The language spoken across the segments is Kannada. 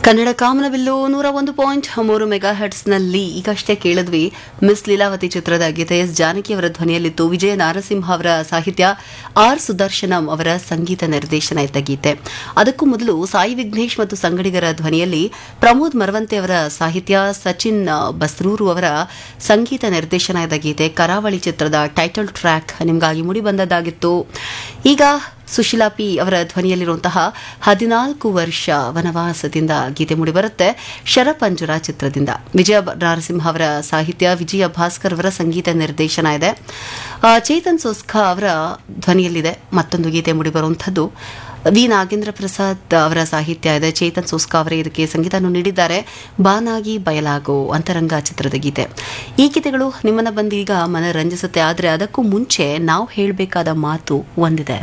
ಕನ್ನಡ ಕಾಮನಬಿಲ್ಲು 101.3 ಮೆಗಾ ಹರ್ಟ್ಸ್ನಲ್ಲಿ ಈಗಷ್ಟೇ ಕೇಳಿದ್ವಿ ಮಿಸ್ ಲೀಲಾವತಿ ಚಿತ್ರದ ಗೀತೆ ಎಸ್ ಜಾನಕಿ ಅವರ ಧ್ವನಿಯಲ್ಲಿತ್ತು. ವಿಜಯ ನಾರಸಿಂಹ ಅವರ ಸಾಹಿತ್ಯ, ಆರ್ ಸುದರ್ಶನಂ ಅವರ ಸಂಗೀತ ನಿರ್ದೇಶನ ಇದ್ದ ಗೀತೆ. ಅದಕ್ಕೂ ಮೊದಲು ಸಾಯಿ ವಿಘ್ನೇಶ್ ಮತ್ತು ಸಂಗಡಿಗರ ಧ್ವನಿಯಲ್ಲಿ ಪ್ರಮೋದ್ ಮರವಂತೆ ಅವರ ಸಾಹಿತ್ಯ, ಸಚಿನ್ ಬಸ್ರೂರು ಅವರ ಸಂಗೀತ ನಿರ್ದೇಶನ ಇದ್ದ ಗೀತೆ ಕರಾವಳಿ ಚಿತ್ರದ ಟೈಟಲ್ ಟ್ರ್ಯಾಕ್ ನಿಮಗಾಗಿ ಮೂಡಿ ಬಂದದ್ದಾಗಿತ್ತು. ಈಗ ಸುಶೀಲಾ ಪಿ ಅವರ ಧ್ವನಿಯಲ್ಲಿರುವಂತಹ 14 ವರ್ಷ ವನವಾಸದಿಂದ ಗೀತೆ ಮೂಡಿಬರುತ್ತೆ ಶರಪಂಜರ ಚಿತ್ರದಿಂದ. ವಿಜಯ ನಾರಸಿಂಹ ಅವರ ಸಾಹಿತ್ಯ, ವಿಜಯ ಭಾಸ್ಕರ್ ಅವರ ಸಂಗೀತ ನಿರ್ದೇಶನ ಇದೆ. ಚೇತನ್ ಸೋಸ್ಕಾ ಅವರ ಧ್ವನಿಯಲ್ಲಿದೆ ಮತ್ತೊಂದು ಗೀತೆ ಮೂಡಿಬರುವಂಥದ್ದು. ವಿ ನಾಗೇಂದ್ರ ಪ್ರಸಾದ್ ಅವರ ಸಾಹಿತ್ಯ ಇದೆ. ಚೇತನ್ ಸೋಸ್ಕಾ ಅವರೇ ಇದಕ್ಕೆ ಸಂಗೀತವನ್ನು ನೀಡಿದ್ದಾರೆ. ಬಾನಾಗಿ ಬಯಲಾಗೋ ಅಂತರಂಗ ಚಿತ್ರದ ಗೀತೆ. ಈ ಗೀತೆಗಳು ನಿಮ್ಮನ್ನ ಬಂದೀಗ ಮನರಂಜಿಸುತ್ತೆ. ಆದರೆ ಅದಕ್ಕೂ ಮುಂಚೆ ನಾವು ಹೇಳಬೇಕಾದ ಮಾತು ಒಂದಿದೆ.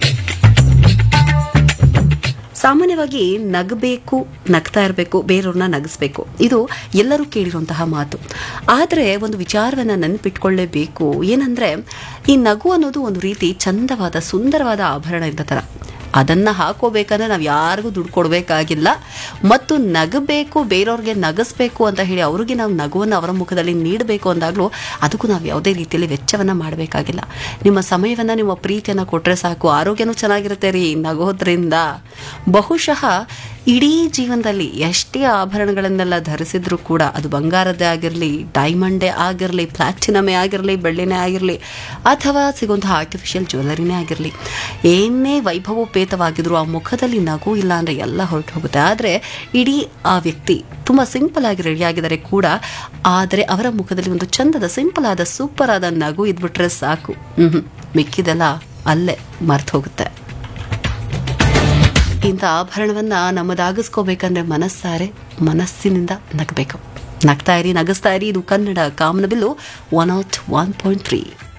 ಸಾಮಾನ್ಯವಾಗಿ ನಗಬೇಕು, ನಗ್ತಾ ಇರಬೇಕು, ಬೇರೆಯವ್ರನ್ನ ನಗಿಸ್ಬೇಕು, ಇದು ಎಲ್ಲರೂ ಕೇಳಿರುವಂತಹ ಮಾತು. ಆದರೆ ಒಂದು ವಿಚಾರವನ್ನು ನೆನಪಿಟ್ಕೊಳ್ಳೇಬೇಕು. ಏನಂದ್ರೆ ಈ ನಗು ಅನ್ನೋದು ಒಂದು ರೀತಿ ಚಂದವಾದ ಸುಂದರವಾದ ಆಭರಣ ಇದ್ದ ಥರ. ಅದನ್ನು ಹಾಕೋಬೇಕಂದ್ರೆ ನಾವು ಯಾರಿಗೂ ದುಡ್ಡು ಕೊಡಬೇಕಾಗಿಲ್ಲ. ಮತ್ತು ನಗಬೇಕು, ಬೇರೆಯವ್ರಿಗೆ ನಗಿಸ್ಬೇಕು ಅಂತ ಹೇಳಿ ಅವ್ರಿಗೆ ನಾವು ನಗುವನ್ನು ಅವರ ಮುಖದಲ್ಲಿ ನೀಡಬೇಕು ಅಂದಾಗಲೂ ಅದಕ್ಕೂ ನಾವು ಯಾವುದೇ ರೀತಿಯಲ್ಲಿ ವೆಚ್ಚವನ್ನು ಮಾಡಬೇಕಾಗಿಲ್ಲ. ನಿಮ್ಮ ಸಮಯವನ್ನು, ನಿಮ್ಮ ಪ್ರೀತಿಯನ್ನು ಕೊಟ್ಟರೆ ಸಾಕು. ಆರೋಗ್ಯನೂ ಚೆನ್ನಾಗಿರುತ್ತೆ ರೀ ನಗೋದ್ರಿಂದ. ಬಹುಶಃ ಇಡೀ ಜೀವನದಲ್ಲಿ ಎಷ್ಟೇ ಆಭರಣಗಳನ್ನೆಲ್ಲ ಧರಿಸಿದ್ರೂ ಕೂಡ, ಅದು ಬಂಗಾರದ್ದೇ ಆಗಿರಲಿ, ಡೈಮಂಡೇ ಆಗಿರಲಿ, ಪ್ಲಾಟಿನಮೇ ಆಗಿರಲಿ, ಬೆಳ್ಳಿನೇ ಆಗಿರಲಿ, ಅಥವಾ ಸಿಗುವಂತಹ ಆರ್ಟಿಫಿಷಿಯಲ್ ಜ್ಯುವೆಲರಿನೇ ಆಗಿರಲಿ, ಏನೇ ವೈಭವೋಪೇತವಾಗಿದ್ರು ಆ ಮುಖದಲ್ಲಿ ನಗು ಇಲ್ಲ ಅಂದರೆ ಎಲ್ಲ ಹೊರಟು ಹೋಗುತ್ತೆ. ಆದರೆ ಇಡೀ ಆ ವ್ಯಕ್ತಿ ತುಂಬ ಸಿಂಪಲ್ ಆಗಿ ರೆಡಿಯಾಗಿದ್ದಾರೆ ಕೂಡ, ಆದರೆ ಅವರ ಮುಖದಲ್ಲಿ ಒಂದು ಚಂದದ ಸಿಂಪಲ್ ಆದ ಸೂಪರ್ ಆದ ನಗು ಇದ್ಬಿಟ್ರೆ ಸಾಕು. ಮಿಕ್ಕಿದೆಲ್ಲ ಅಲ್ಲೇ ಮರ್ತು ಹೋಗುತ್ತೆ. ಇಂಥ ಆಭರಣವನ್ನ ನಮ್ಮದಾಗಿಸ್ಕೋಬೇಕಂದ್ರೆ ಮನಸ್ಸಿನಿಂದ ನಗಬೇಕು. ನಗ್ತಾ ಇರಿ, ನಗಿಸ್ತಾ ಇರಿ. ಇದು ಕನ್ನಡ ಕಾಮನಬಿಲ್ಲು 101.3.